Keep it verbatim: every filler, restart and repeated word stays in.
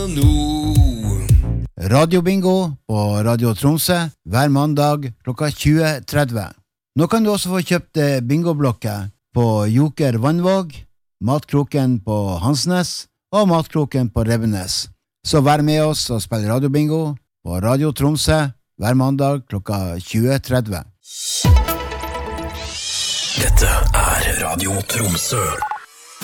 Radio Bingo på Radio Tromsø hver mandag klokka tjue tretti. Nå kan du også få kjøpt bingoblokker på Joker Vannvåg, Matkroken på Hansnes og Matkroken på Rebbenes. Så vær med oss og spill Radio Bingo på Radio Tromsø hver mandag klokka tjue tretti. Dette er Radio Tromsø.